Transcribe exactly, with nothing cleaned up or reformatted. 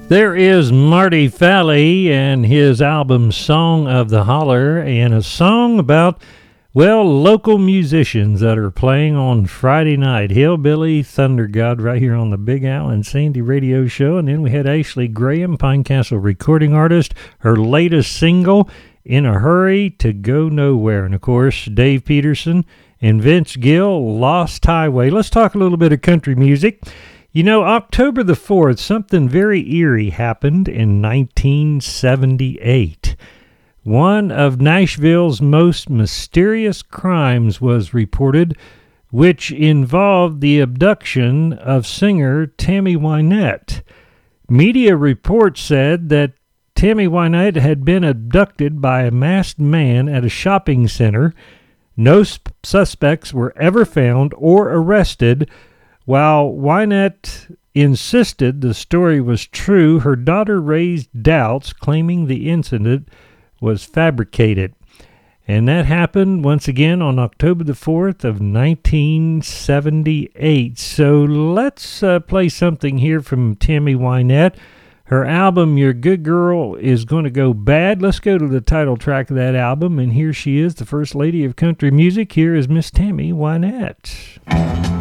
There is Marty Falley and his album Song of the Holler, and a song about, well, local musicians that are playing on Friday night. Hillbilly Thunder God right here on the Big Al and Sandy Radio Show. And then we had Ashley Graham, Pinecastle recording artist, her latest single, In a Hurry to Go Nowhere. And, of course, Dave Peterson and Vince Gill, Lost Highway. Let's talk a little bit of country music. You know, October the fourth, something very eerie happened in nineteen seventy-eight. One of Nashville's most mysterious crimes was reported, which involved the abduction of singer Tammy Wynette. Media reports said that Tammy Wynette had been abducted by a masked man at a shopping center. No sp- suspects were ever found or arrested. While Wynette insisted the story was true, her daughter raised doubts, claiming the incident was fabricated. And that happened once again on October the fourth of nineteen seventy-eight. So let's uh, play something here from Tammy Wynette. Her album, Your Good Girl Is Gonna Go Bad. Let's go to the title track of that album, and here she is, the First Lady of Country Music. Here is Miss Tammy Wynette.